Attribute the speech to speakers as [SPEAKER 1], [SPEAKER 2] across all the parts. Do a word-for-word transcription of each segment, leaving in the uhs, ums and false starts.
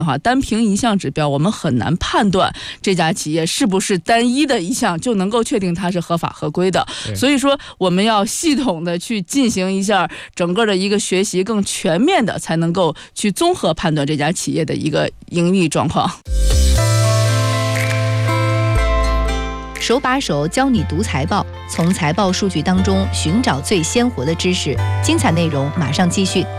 [SPEAKER 1] 的话，单凭一项指标，我们很难判断这家企业是不是单一的一项就能够确定它是合法合规的。所以说，我们要系统的去进行一下整个的一个学习，更全面的才能够去综合判断这家企业的一个盈利状况。
[SPEAKER 2] 手把手教你读财报，从财报数据当中寻找最鲜活的知识。精彩内容马上继续。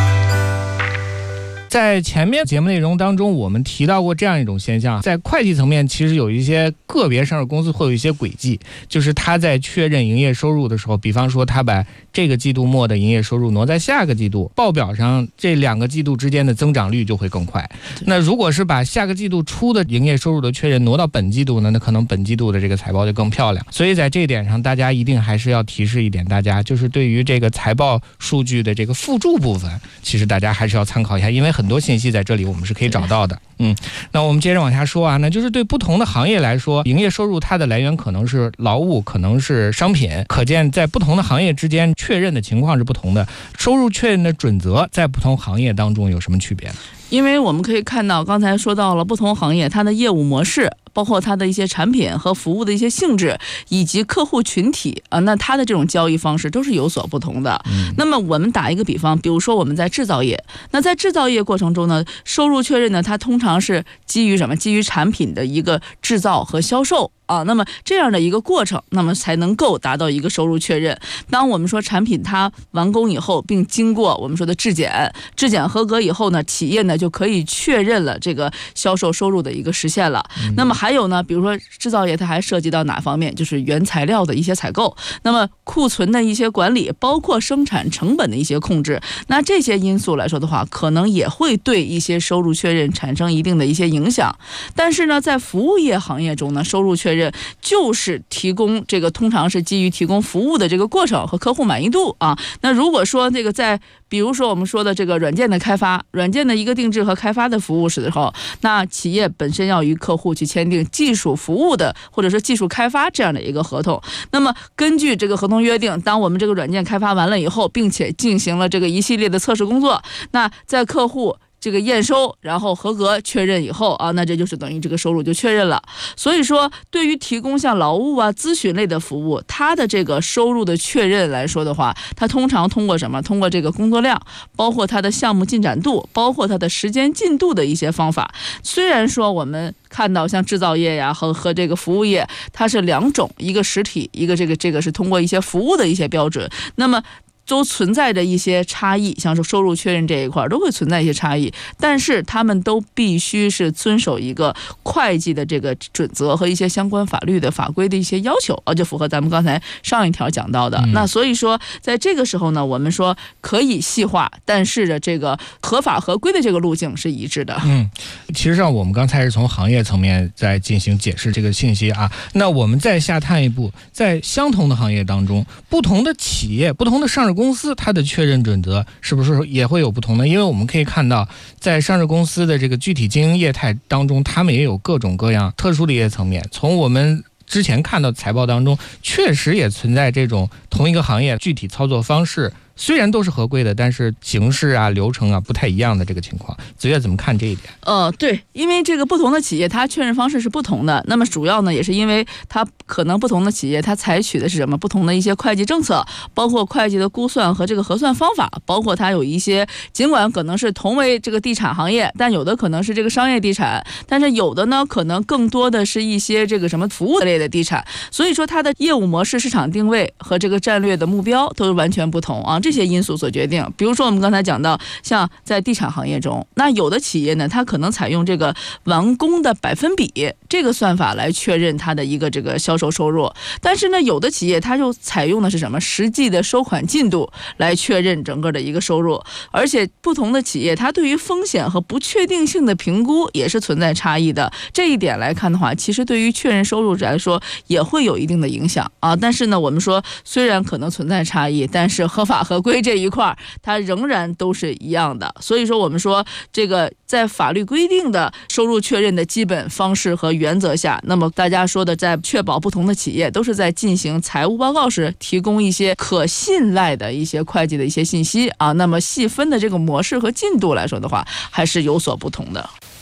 [SPEAKER 3] 在前面节目内容当中，我们提到过这样一种现象，在会计层面，其实有一些个别上市公司会有一些轨迹，就是他在确认营业收入的时候，比方说他把这个季度末的营业收入挪在下个季度，报表上这两个季度之间的增长率就会更快。那如果是把下个季度初的营业收入的确认挪到本季度呢，那可能本季度的这个财报就更漂亮。所以在这一点上，大家一定还是要提示一点，大家就是对于这个财报数据的这个附注部分，其实大家还是要参考一下，因为很多信息在这里我们是可以找到的。嗯，那我们接着往下说啊，那就是对不同的行业来说，营业收入它的来源可能是劳务，可能是商品，可见在不同的行业之间确认的情况是不同的，收入确认的准则在不同行业当中有什么区别呢？
[SPEAKER 1] 因为我们可以看到，刚才说到了不同行业它的业务模式，包括它的一些产品和服务的一些性质，以及客户群体啊，那它的这种交易方式都是有所不同的。嗯、那么我们打一个比方，比如说我们在制造业，那在制造业过程中呢，收入确认呢，它通常是基于什么？基于产品的一个制造和销售。啊，那么这样的一个过程，那么才能够达到一个收入确认。当我们说产品它完工以后，并经过我们说的质检，质检合格以后呢，企业呢就可以确认了这个销售收入的一个实现了。嗯、那么还有呢，比如说制造业它还涉及到哪方面？就是原材料的一些采购，那么库存的一些管理，包括生产成本的一些控制。那这些因素来说的话，可能也会对一些收入确认产生一定的一些影响。但是呢，在服务业行业中呢，收入确认就是提供这个通常是基于提供服务的这个过程和客户满意度啊。那如果说这个在比如说我们说的这个软件的开发，软件的一个定制和开发的服务时候，那企业本身要与客户去签订技术服务的或者说技术开发这样的一个合同。那么根据这个合同约定，当我们这个软件开发完了以后，并且进行了这个一系列的测试工作，那在客户这个验收，然后合格确认以后啊，那这就是等于这个收入就确认了。所以说，对于提供像劳务啊、咨询类的服务，它的这个收入的确认来说的话，它通常通过什么？通过这个工作量，包括它的项目进展度，包括它的时间进度的一些方法。虽然说我们看到像制造业呀和和这个服务业，它是两种，一个实体，一个这个这个是通过一些服务的一些标准。那么都存在着一些差异，像是收入确认这一块都会存在一些差异，但是他们都必须是遵守一个会计的这个准则和一些相关法律的法规的一些要求啊，就符合咱们刚才上一条讲到的。嗯、那所以说，在这个时候呢，我们说可以细化，但是的这个合法合规的这个路径是一致的。
[SPEAKER 3] 嗯，其实上我们刚才是从行业层面在进行解释这个信息啊，那我们再下探一步，在相同的行业当中，不同的企业、不同的上市公司它的确认准则是不是也会有不同呢？因为我们可以看到，在上市公司的这个具体经营业态当中，他们也有各种各样特殊的一些层面。从我们之前看到的财报当中，确实也存在这种同一个行业具体操作方式虽然都是合规的，但是形式啊、流程啊不太一样的这个情况。子越怎么看这一点？
[SPEAKER 1] 呃，对，因为这个不同的企业它确认方式是不同的，那么主要呢也是因为它可能不同的企业它采取的是什么不同的一些会计政策，包括会计的估算和这个核算方法，包括它有一些尽管可能是同为这个地产行业，但有的可能是这个商业地产，但是有的呢可能更多的是一些这个什么服务类的地产，所以说它的业务模式、市场定位和这个战略的目标都是完全不同啊。这些因素所决定。比如说我们刚才讲到，像在地产行业中，那有的企业呢，它可能采用这个完工的百分比这个算法来确认它的一个这个销售收入，但是呢，有的企业它就采用的是什么实际的收款进度来确认整个的一个收入，而且不同的企业它对于风险和不确定性的评估也是存在差异的。这一点来看的话，其实对于确认收入来说也会有一定的影响啊。但是呢，我们说虽然可能存在差异，但是合法合规这一块它仍然都是一样的。所以说我们说这个在法律规定的收入确认的基本方式和原则下，那么大家说的在确保不同的企业都是在进行财务报告时提供一些可信赖的一些会计的一些信息啊，那么细分的这个模式和进度来说的话还是有所不同的。